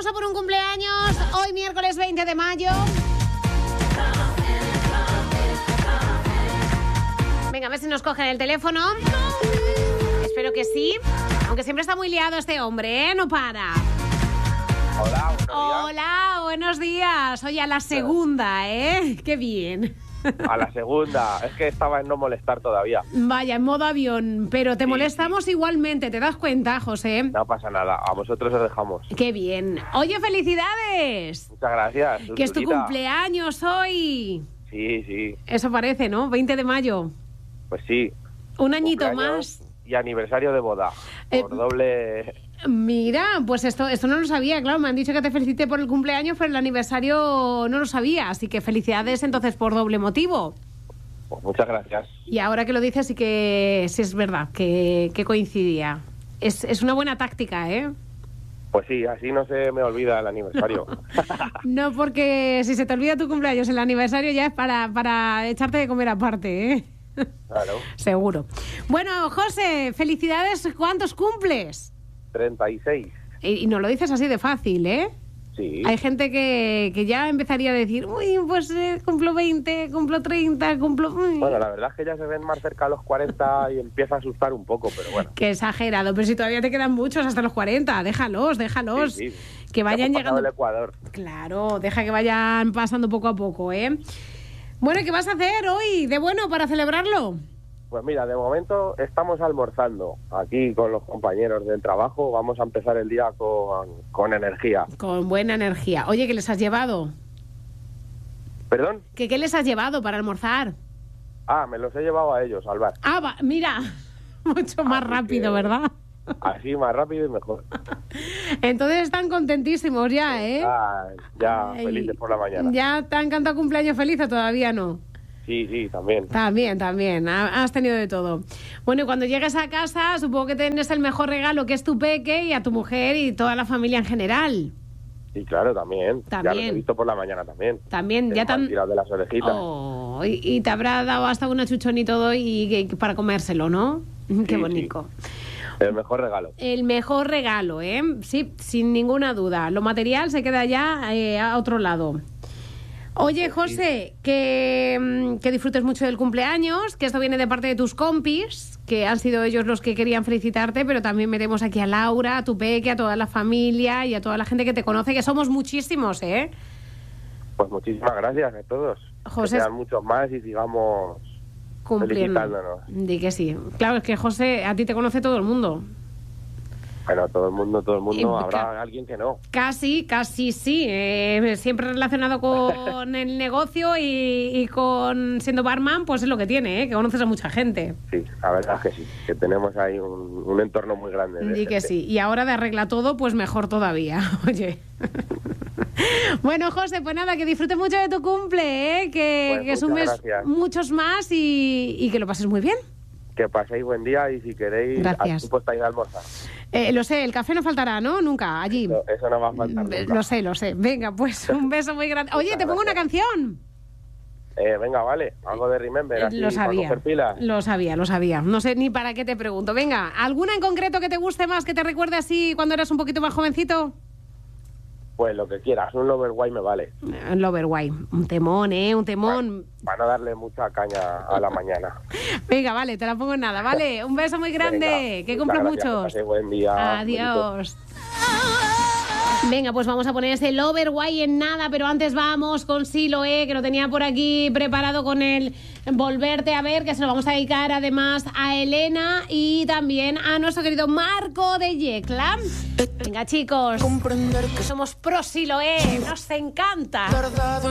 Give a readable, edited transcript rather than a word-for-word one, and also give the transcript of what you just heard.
vamos a por un cumpleaños. Hoy miércoles 20 de mayo. Venga, a ver si nos cogen el teléfono. Espero que sí. Aunque siempre está muy liado este hombre, ¿eh? No para. Hola, buenos días. Hola, buenos días. Oye, a la segunda, ¿eh? Qué bien. A la segunda. Es que estaba en no molestar todavía. Vaya, en modo avión. Pero te molestamos igualmente, ¿te das cuenta, José? No pasa nada. A vosotros os dejamos. Qué bien. Oye, felicidades. Muchas gracias. Que es tu Lurita. cumpleaños hoy. Sí, sí. Eso parece, ¿no? 20 de mayo. Pues sí. Un añito Cumpleaños más. Y aniversario de boda. Por doble... Mira, pues esto no lo sabía, claro, me han dicho que te felicité por el cumpleaños, pero el aniversario no lo sabía, así que felicidades entonces por doble motivo. Pues muchas gracias. Y ahora que lo dices, sí que sí es verdad, que coincidía. Es una buena táctica, ¿eh? Pues sí, así no se me olvida el aniversario. No, porque si se te olvida tu cumpleaños, el aniversario ya es para echarte de comer aparte, ¿eh? Claro. Seguro. Bueno, José, felicidades, ¿cuántos cumples? 36. Y no lo dices así de fácil, ¿eh? Sí. Hay gente que ya empezaría a decir, uy, pues cumplo 20, cumplo 30, cumplo... Bueno, la verdad es que ya se ven más cerca a los 40 y empieza a asustar un poco, pero bueno. Qué exagerado, pero si todavía te quedan muchos hasta los 40, déjalos. Sí, sí. Que vayan Ya hemos pasado llegando... el Ecuador. Claro, deja que vayan pasando poco a poco, ¿eh? Bueno, ¿y qué vas a hacer hoy de bueno para celebrarlo? Pues mira, de momento estamos almorzando aquí con los compañeros del trabajo. Vamos a empezar el día con energía. Con buena energía. Oye, ¿qué les has llevado? ¿Perdón? ¿Qué les has llevado para almorzar? Ah, me los he llevado a ellos, al bar. Ah, mira, mucho más Así rápido, que- ¿verdad? Así, más rápido y mejor. Entonces están contentísimos ya, ¿eh? Ya Ay, felices por la mañana. ¿Ya te han cantado cumpleaños feliz o todavía no? Sí, sí, también. También. Has tenido de todo. Bueno, y cuando llegues a casa, supongo que tienes el mejor regalo, que es tu peque, y a tu mujer y toda la familia en general. Sí, claro, también. Ya los he visto por la mañana también. También, Que ya me te han han... tirado de las orejitas. Oh, y te habrá dado hasta una chuchón y todo para comérselo, ¿no? Qué Sí, bonito. sí. El mejor regalo. El mejor regalo, ¿eh? Sí, sin ninguna duda. Lo material se queda ya a otro lado. Oye, José, que disfrutes mucho del cumpleaños, que esto viene de parte de tus compis, que han sido ellos los que querían felicitarte, pero también metemos aquí a Laura, a tu peque, a toda la familia y a toda la gente que te conoce, que somos muchísimos, ¿eh? Pues muchísimas gracias a todos. José, Que sean muchos más y sigamos cumpliendo. felicitándonos. Di que sí. Claro, es que José, a ti te conoce todo el mundo. Bueno, todo el mundo, Y habrá alguien que no. Casi sí. Siempre relacionado con el negocio y con siendo barman, pues es lo que tiene, que conoces a mucha gente. Sí, la verdad es que sí, que tenemos ahí un entorno muy grande. de Di que gente. sí. Y ahora de arregla todo, pues mejor todavía. Oye. Bueno, José, pues nada, que disfrutes mucho de tu cumple, que Pues es un mes, muchas gracias. muchos más y que lo pases muy bien. Que paséis buen día y si queréis, Gracias. a tiempo estáis de almorzar. Lo sé, el café no faltará, ¿no? Nunca, allí. Eso no va a faltar nunca. Lo sé. Venga, pues un beso muy grande. Oye, te pongo una canción. Venga, vale, algo de Remember, así Lo para sabía. coger pilas. Lo sabía. No sé ni para qué te pregunto. Venga, ¿alguna en concreto que te guste más, que te recuerde así cuando eras un poquito más jovencito? Pues lo que quieras, un Loverwhite me vale. Loverwhite. Un temón, un temón. Para no darle mucha caña a la mañana. Venga, vale, te la pongo en nada, ¿vale? Un beso muy grande. Venga, Que muchas cumplas gracias, que muchos. paséis buen día. Adiós. Venga, pues vamos a poner ese Loverwhite en nada, pero antes vamos con Siloé, que lo tenía por aquí preparado con el Volverte a ver, que se lo vamos a dedicar además a Elena y también a nuestro querido Marco de Yecla. Venga, chicos, somos pro Siloé, nos encanta.